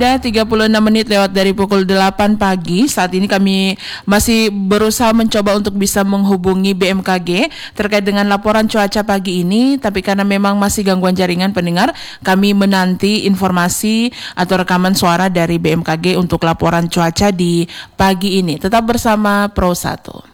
Ya, 36 menit lewat dari pukul 8 pagi. Saat ini kami masih berusaha mencoba untuk bisa menghubungi BMKG terkait dengan laporan cuaca pagi ini. Tapi karena memang masih gangguan jaringan pendengar, kami menanti informasi atau rekaman suara dari BMKG untuk laporan cuaca di pagi ini. Tetap bersama Pro 1.